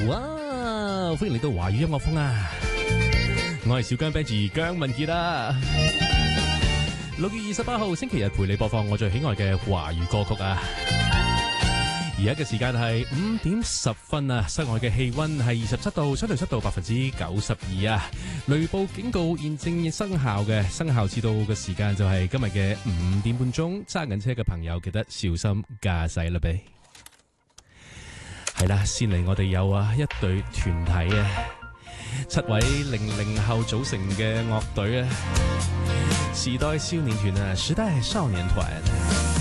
哇！歡迎嚟到華語音樂風啊！我係小姜 Benji 姜文傑啊！6月28號星期日陪你播放我最喜愛嘅華語歌曲啊！而家嘅時間係5點10分啊！室外嘅氣溫係27度，相對濕度92%啊！雷暴警告現正生效嘅，生效至到嘅時間就係今日嘅5點半鐘。揸緊車嘅朋友記得小心駕駛啦唄。係啦，先嚟我哋有一隊團體啊，7位00後組成嘅樂隊啊，時代少年團啊，時代少年團。